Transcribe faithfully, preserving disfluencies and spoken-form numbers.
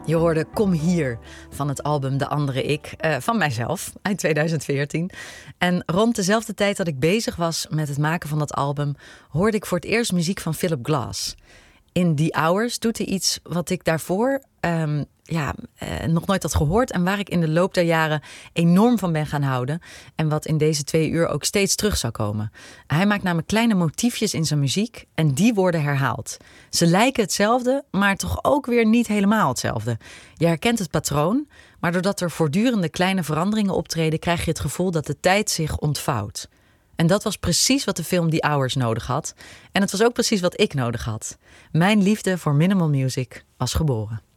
Je hoorde Kom Hier van het album De Andere Ik, uh, van mijzelf, uit tweeduizend veertien. En rond dezelfde tijd dat ik bezig was met het maken van dat album, hoorde ik voor het eerst muziek van Philip Glass. In The Hours doet hij iets wat ik daarvoor um, ja, uh, nog nooit had gehoord en waar ik in de loop der jaren enorm van ben gaan houden. En wat in deze twee uur ook steeds terug zou komen. Hij maakt namelijk kleine motiefjes in zijn muziek en die worden herhaald. Ze lijken hetzelfde, maar toch ook weer niet helemaal hetzelfde. Je herkent het patroon, maar doordat er voortdurende kleine veranderingen optreden, krijg je het gevoel dat de tijd zich ontvouwt. En dat was precies wat de film The Hours nodig had. En het was ook precies wat ik nodig had. Mijn liefde voor minimal music was geboren.